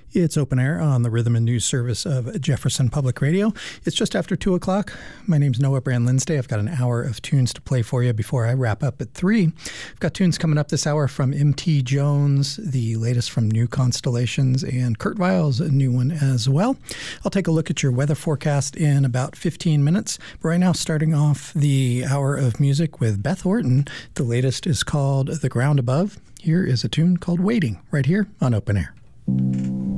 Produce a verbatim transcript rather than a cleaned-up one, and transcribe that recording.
It's Open Air on the Rhythm and News Service of Jefferson Public Radio. It's just after two o'clock. My name's Noah Brand-Linsday. I've got an hour of tunes to play for you before I wrap up at three. I've got tunes coming up this hour from M T Jones, the latest from New Constellations, and Kurt Weill's a new one as well. I'll take a look at your weather forecast in about fifteen minutes. But right now, starting off the hour of music with Beth Orton. The latest is called The Ground Above. Here is a tune called Waiting, right here on Open Air.